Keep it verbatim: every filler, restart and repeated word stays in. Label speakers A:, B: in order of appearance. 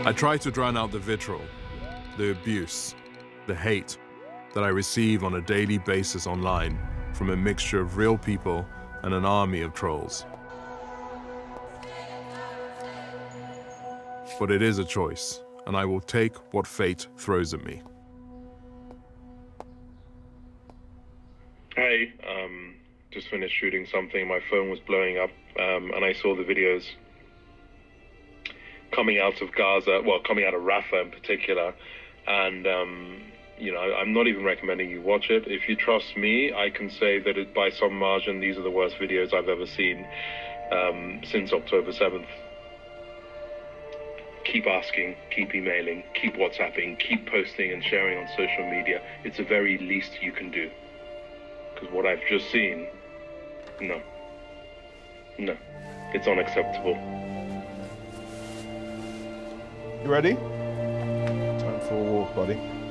A: I try to drown out the vitriol, the abuse, the hate that I receive on a daily basis online from a mixture of real people and an army of trolls. But it is a choice, and I will take what fate throws at me.
B: Hey, um, just finished shooting something. My phone was blowing up, um, and I saw the videos coming out of Gaza, well, coming out of Rafah in particular. And, um, you know, I'm not even recommending you watch it. If you trust me, I can say that it, by some margin, these are the worst videos I've ever seen um, since October seventh. Keep asking, keep emailing, keep WhatsApping, keep posting and sharing on social media. It's the very least you can do. Because what I've just seen, no. No. It's unacceptable.
C: You ready? Time for a walk, buddy.